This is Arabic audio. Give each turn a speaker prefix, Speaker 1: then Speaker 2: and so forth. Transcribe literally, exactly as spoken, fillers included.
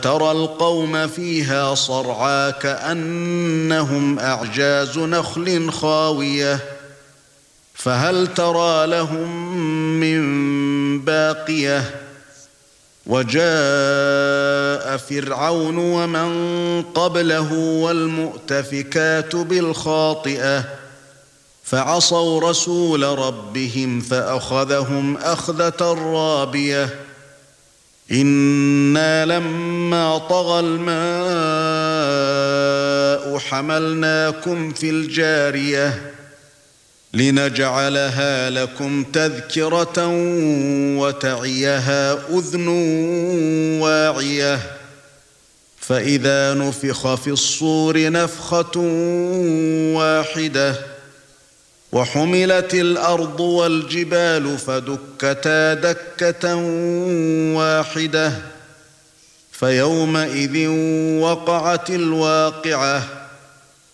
Speaker 1: وترى القوم فيها صرعى كأنهم أعجاز نخل خاوية فهل ترى لهم من باقية وجاء فرعون ومن قبله والمؤتفكات بالخاطئة فعصوا رسول ربهم فأخذهم أخذة رابية إنا لما طغى الماء حملناكم في الجارية لنجعلها لكم تذكرة وتعيها أذن واعية فإذا نفخ في الصور نفخة واحدة وحملت الأرض والجبال فدكتا دكة واحدة فيومئذ وقعت الواقعة